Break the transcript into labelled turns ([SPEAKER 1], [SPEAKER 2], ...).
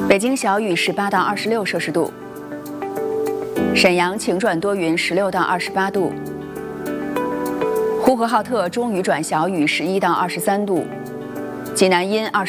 [SPEAKER 1] 北京小雨18到26摄氏度，沈阳晴转多云16到28度，呼和浩特中雨转小雨11到23度，济南阴